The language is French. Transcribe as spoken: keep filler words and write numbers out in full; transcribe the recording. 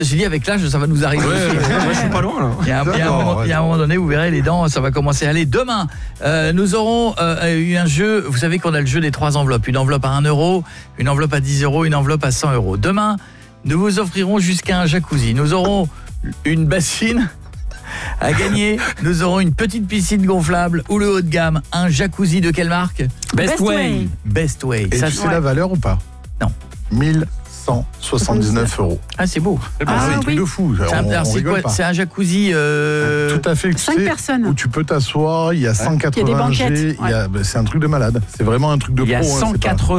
J'ai dit avec l'âge, ça va nous arriver. Ouais, ouais, moi je suis pas loin là. Il y, a un, il, y a un moment, il y a un moment donné, vous verrez, les dents, ça va commencer à aller. Demain, euh, nous aurons euh, eu un jeu. Vous savez qu'on a le jeu des trois enveloppes. Une enveloppe à un euro, une enveloppe à dix euros, une enveloppe à cent euros. Demain, nous vous offrirons jusqu'à un jacuzzi. Nous aurons une bassine à gagner. Nous aurons une petite piscine gonflable ou le haut de gamme. Un jacuzzi de quelle marque? Best Way. Best Way. Et Ça, tu sais la valeur ou pas? Non. mille cent soixante-dix-neuf euros. Ah, c'est beau. Ah, Ah, c'est un truc oui. de fou. C'est un, On- alors, on c'est rigole quoi? pas. C'est un jacuzzi euh... Tout à fait. tu Cinq sais, personnes. Où tu peux t'asseoir, il y a cent quatre-vingts Il y a des G, banquettes, il y a- bah, c'est un truc de malade. C'est vraiment un truc de Il y a pro. hein, c'est pas- cent quatre-vingts